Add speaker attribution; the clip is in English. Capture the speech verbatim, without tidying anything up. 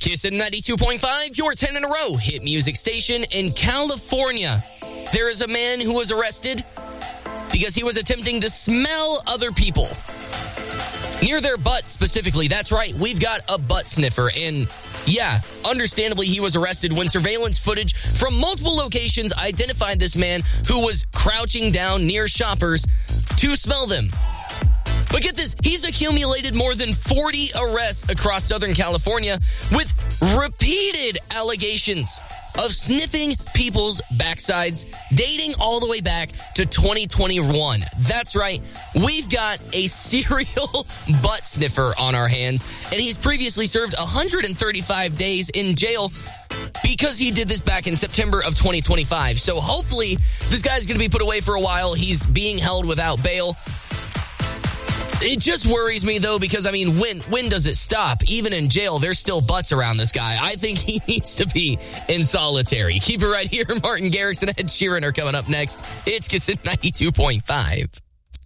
Speaker 1: Kissin' ninety-two point five, your ten in a row hit music station in California. There is a man who was arrested because he was attempting to smell other people. Near their butt, specifically. That's right, we've got a butt sniffer. And yeah, understandably, he was arrested when surveillance footage from multiple locations identified this man who was crouching down near shoppers to smell them. But get this, he's accumulated more than forty arrests across Southern California with repeated allegations of sniffing people's backsides, dating all the way back to twenty twenty-one. That's right, we've got a serial butt sniffer on our hands, and he's previously served one hundred thirty-five days in jail because he did this back in September of twenty twenty-five. So hopefully, this guy's going to be put away for a while. He's being held without bail. It just worries me, though, because, I mean, when when does it stop? Even in jail, there's still butts around this guy. I think he needs to be in solitary. Keep it right here. Martin Garrix and Ed Sheeran are coming up next. It's Kissin' ninety-two point five.